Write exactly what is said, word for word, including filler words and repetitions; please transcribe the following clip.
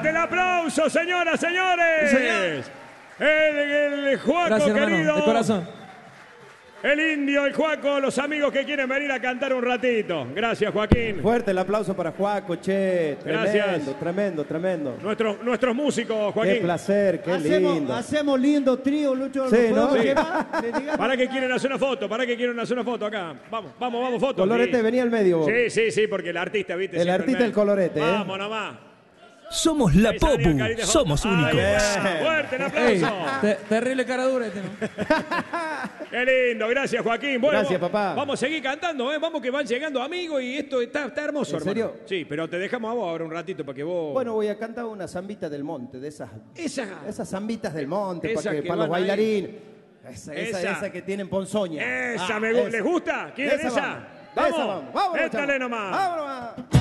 Fuerte el aplauso, señoras, señores. Sí, señor. El, el Juaco, Gracias, hermano, querido. de corazón. El Indio, el Juaco, los amigos que quieren venir a cantar un ratito. Gracias, Joaquín. Fuerte el aplauso para Juaco, che. Tremendo, Gracias. tremendo, tremendo. Nuestros, nuestros músicos, Joaquín. Qué placer, qué hacemos, lindo. Hacemos lindo trío, Lucho. Sí, ¿no? ¿Podemos Sí. llevar? Le digamos- ¿Para qué quieren hacer una foto? ¿Para qué quieren hacer una foto acá? Vamos, vamos, vamos, foto. Colorete, Sí. vení al medio vos. Sí, sí, sí, porque el artista, ¿viste? El Siempre artista, en el colorete, ¿eh? Vamos nomás. Somos la Ahí salía Popu, Carita Foto. somos Ahí únicos. está. Fuerte el Ey, aplauso. te- terrible cara dura este, ¿no? Qué lindo, gracias, Joaquín. Bueno, Gracias, papá. Vamos a seguir cantando, ¿eh? Vamos que van llegando amigos y esto está, está hermoso, ¿En hermano. serio? Sí, pero te dejamos a vos ahora un ratito para que vos... Bueno, voy a cantar una zambita del monte, de esas, Esa. esas zambitas del monte, Esa para, que, que para los van ahí. bailarines. Esa, esa, Esa. esa que tienen ponzoña. Esa Ah, me gusta. esa. ¿Les gusta? ¿Quieren esa? Esa vamos. Esa vamos. Vámonos, Éstale chavo. nomás. Vámonos.